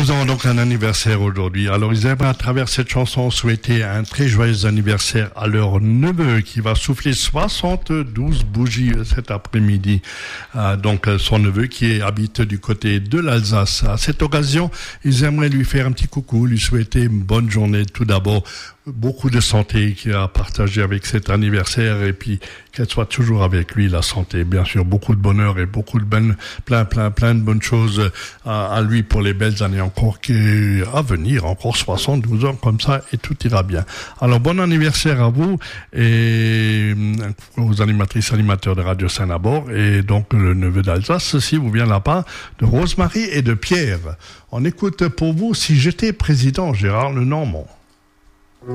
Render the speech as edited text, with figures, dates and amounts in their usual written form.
Nous avons donc un anniversaire aujourd'hui. Alors ils aimeraient à travers cette chanson souhaiter un très joyeux anniversaire à leur neveu qui va souffler 72 bougies cet après-midi. Donc son neveu qui habite du côté de l'Alsace. À cette occasion, ils aimeraient lui faire un petit coucou, lui souhaiter une bonne journée tout d'abord. Beaucoup de santé qu'il a partagé avec cet anniversaire et puis qu'elle soit toujours avec lui, la santé, bien sûr, beaucoup de bonheur et beaucoup de plein de bonnes choses à lui pour les belles années encore à venir, encore 72 ans comme ça et tout ira bien. Alors bon anniversaire à vous et aux animatrices, animateurs de Radio Saint-Nabord et donc le neveu d'Alsace, ceci vous vient là-bas de Rosemary et de Pierre. On écoute pour vous Si j'étais président, Gérard Lenormand.